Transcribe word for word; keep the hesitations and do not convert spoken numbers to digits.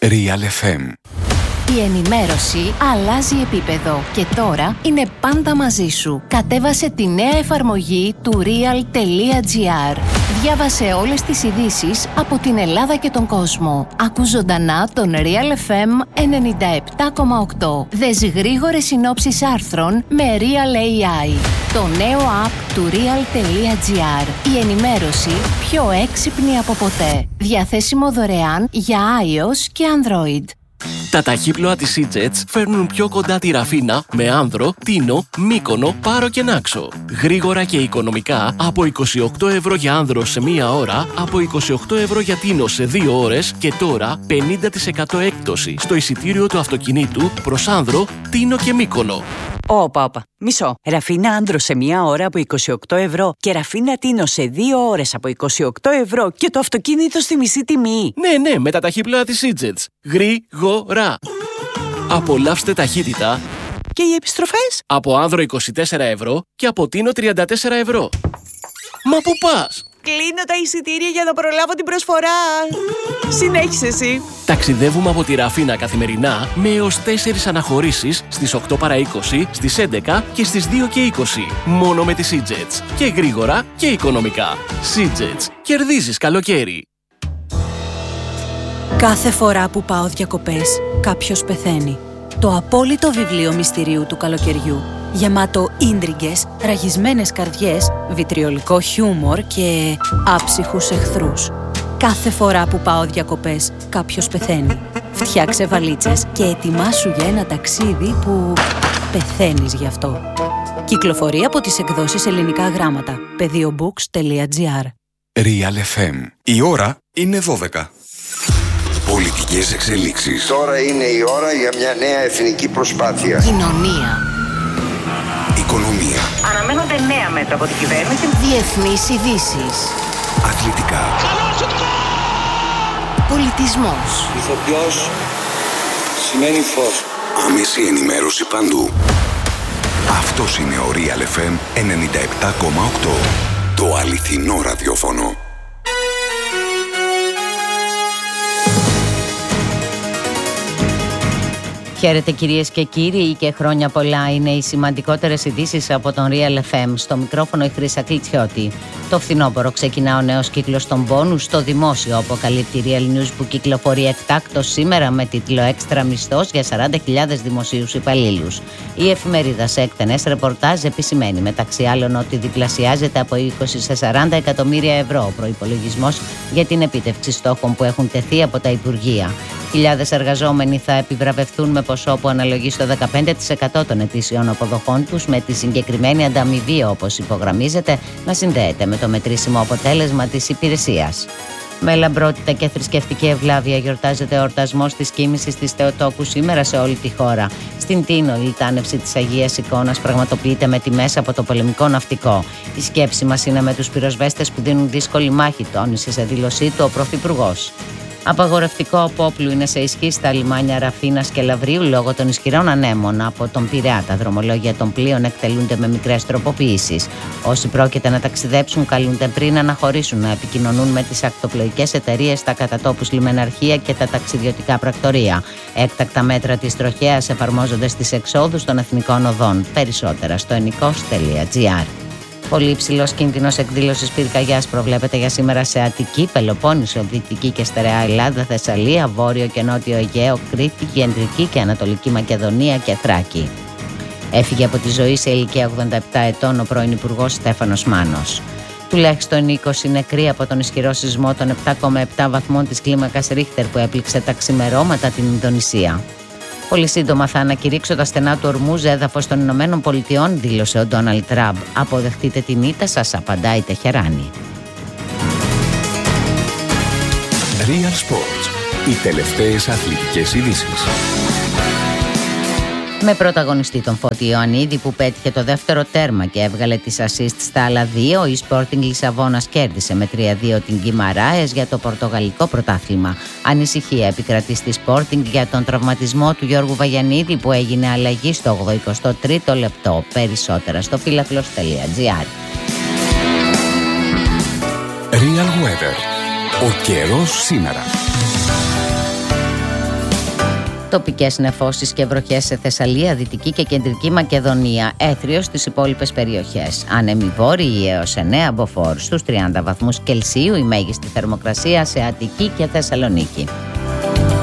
Real εφ εμ. Η ενημέρωση αλλάζει επίπεδο και τώρα είναι πάντα μαζί σου. Κατέβασε τη νέα εφαρμογή του real.gr. Διάβασε όλες τις ειδήσεις από την Ελλάδα και τον κόσμο. Ακού ζωντανά τον Real εφ εμ ενενήντα επτά κόμμα οκτώ. Δες γρήγορες συνόψεις άρθρων με Real έι άι. Το νέο app του real.gr. Η ενημέρωση πιο έξυπνη από ποτέ. Διαθέσιμο δωρεάν για iOS και Android. Τα ταχύπλοα της Seajets φέρνουν πιο κοντά τη Ραφίνα με Άνδρο, Τίνο, Μύκονο, Πάρο και Νάξο. Γρήγορα και οικονομικά από είκοσι οκτώ ευρώ για Άνδρο σε μία ώρα, από είκοσι οκτώ ευρώ για Τίνο σε δύο ώρες και τώρα πενήντα τοις εκατό έκπτωση στο εισιτήριο του αυτοκινήτου προς Άνδρο, Τίνο και Μύκονο. Όπα, όπα. Μισό. Ραφίνα Άνδρο σε μία ώρα από είκοσι οκτώ ευρώ και Ραφίνα Τίνο σε δύο ώρες από είκοσι οκτώ ευρώ και το αυτοκίνητο στη μισή τιμή. Ναι, ναι, με τα ταχύπλοα της Seajets. Γρήγορα. Απολαύστε ταχύτητα. Και οι επιστροφές? Από Άνδρο είκοσι τέσσερα ευρώ και από Τίνο τριάντα τέσσερα ευρώ. Μα πού πας? Κλείνω τα εισιτήρια για να προλάβω την προσφορά. Συνέχισε εσύ. Ταξιδεύουμε από τη Ραφίνα καθημερινά με έως τέσσερις αναχωρήσεις στις οκτώ παρά είκοσι, στις έντεκα και στις δύο και είκοσι. Μόνο με τη Seajets. Και γρήγορα και οικονομικά. Seajets. Κερδίζεις καλοκαίρι. Κάθε φορά που πάω διακοπές, κάποιος πεθαίνει. Το απόλυτο βιβλίο μυστηρίου του καλοκαιριού. Γεμάτο ίντριγκες, ραγισμένες καρδιές, βιτριολικό χιούμορ και άψυχους εχθρούς. Κάθε φορά που πάω διακοπές, κάποιος πεθαίνει. Φτιάξε βαλίτσες και ετοιμάσου για ένα ταξίδι που πεθαίνεις γι' αυτό. Κυκλοφορεί από τις εκδόσεις Ελληνικά Γράμματα. πεδίομπουκς τελεία τζι άρ. Real εφ εμ. Η ώρα είναι δώδεκα. Πολιτικές εξελίξεις. Τώρα είναι η ώρα για μια νέα εθνική προσπάθεια. Κοινωνία. Οικονομία. Αναμένονται νέα μέτρα από την κυβέρνηση. Διεθνείς ειδήσεις. Αθλητικά. Πολιτισμός. Ηθοποιός σημαίνει φως. Άμεση ενημέρωση παντού. Αυτός είναι ο Real εφ εμ ενενήντα επτά κόμμα οκτώ. Το αληθινό ραδιόφωνο. Χαίρετε κυρίες και κύριοι και χρόνια πολλά, είναι οι σημαντικότερες ειδήσεις από τον Real εφ εμ. Στο μικρόφωνο η Χρύσα Κλιτσιώτη. Το φθινόπωρο ξεκινά ο νέος κύκλος των μπόνους στο δημόσιο, αποκαλύπτει Real News, που κυκλοφορεί εκτάκτως σήμερα με τίτλο «Έξτρα μισθός για σαράντα χιλιάδες δημοσίους υπαλλήλους». Η εφημερίδα σε εκτενές ρεπορτάζ επισημαίνει μεταξύ άλλων ότι διπλασιάζεται από είκοσι σε σαράντα εκατομμύρια ευρώ ο προϋπολογισμός για την επίτευξη στόχων που έχουν τεθεί από τα Υπουργεία. Χιλιάδες εργαζόμενοι θα επιβραβευτούν με ποσό που αναλογεί στο δεκαπέντε τοις εκατό των ετήσιων αποδοχών τους, με τη συγκεκριμένη ανταμοιβή, όπως υπογραμμίζεται, να συνδέεται με το μετρήσιμο αποτέλεσμα της υπηρεσίας. Με λαμπρότητα και θρησκευτική ευλάβεια γιορτάζεται ο εορτασμός της κοίμησης της Θεοτόκου σήμερα σε όλη τη χώρα. Στην Τίνο, η λιτάνευση της Αγίας Εικόνας πραγματοποιείται με τιμές από το πολεμικό ναυτικό. Η σκέψη μας είναι με τους πυροσβέστες που δίνουν δύσκολη μάχη, τόνισε σε δήλωσή του ο Πρωθυπουργός. Απαγορευτικό απόπλου είναι σε ισχύ στα λιμάνια Ραφίνας και Λαβρίου λόγω των ισχυρών ανέμων από τον Πειραιά. Τα δρομολόγια των πλοίων εκτελούνται με μικρές τροποποιήσεις. Όσοι πρόκειται να ταξιδέψουν καλούνται πριν αναχωρήσουν να επικοινωνούν με τις ακτοπλοϊκές εταιρείες, τα κατατόπους λιμεναρχεία και τα ταξιδιωτικά πρακτορεία. Έκτακτα μέτρα της τροχέας εφαρμόζονται στις εξόδους των εθνικών οδών. Περισσότερα στο ενικός τελεία τζι άρ. Πολύ υψηλός κίνδυνος εκδήλωσης πυρκαγιάς προβλέπεται για σήμερα σε Αττική, Πελοπόννησο, Δυτική και Στερεά Ελλάδα, Θεσσαλία, Βόρειο και Νότιο Αιγαίο, Κρήτη, Κεντρική και Ανατολική Μακεδονία και Θράκη. Έφυγε από τη ζωή σε ηλικία ογδόντα επτά ετών ο πρώην Υπουργός Στέφανος Μάνος. Τουλάχιστον είκοσι νεκροί από τον ισχυρό σεισμό των επτά κόμμα επτά βαθμών της κλίμακας Ρίχτερ που έπληξε τα ξημερώματα την Ινδονησία. Πολύ σύντομα θα ανακηρύξω τα στενά του Ορμούζ έδαφος των Ηνωμένων Πολιτειών, δήλωσε ο Ντόναλντ Τραμπ. Αποδεχτείτε την ήττα σας, απαντάει η Τεχεράνη. Real Sports. Οι τελευταίες αθλητικές ειδήσεις. Με πρωταγωνιστή τον Φώτη Ιωαννίδη που πέτυχε το δεύτερο τέρμα και έβγαλε τις ασίστ στα άλλα δύο, η Sporting Λισαβόνας κέρδισε με τρία δύο την Γκιμαράες για το πορτογαλικό πρωτάθλημα. Ανησυχία επικρατεί στη Sporting για τον τραυματισμό του Γιώργου Βαγιαννίδη που έγινε αλλαγή στο ογδοηκοστό τρίτο λεπτό. Περισσότερα στο φύλαφλος τελεία τζι άρ. Real Weather. Ο καιρός σήμερα. Τοπικές νεφώσεις και βροχές σε Θεσσαλία, Δυτική και Κεντρική Μακεδονία. Έθριο στις υπόλοιπες περιοχές. Άνεμοι βόρειοι έως εννέα μποφόρ στους τριάντα βαθμούς Κελσίου η μέγιστη θερμοκρασία σε Αττική και Θεσσαλονίκη.